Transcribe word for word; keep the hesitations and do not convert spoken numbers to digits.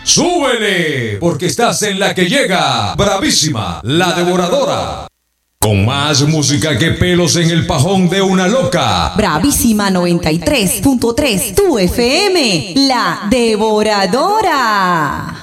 ¡Súbele! Porque estás en la que llega. Bravísima, la devoradora. Con más música que pelos en el pajón de una loca. Bravísima noventa y tres punto tres, tu F M, la devoradora.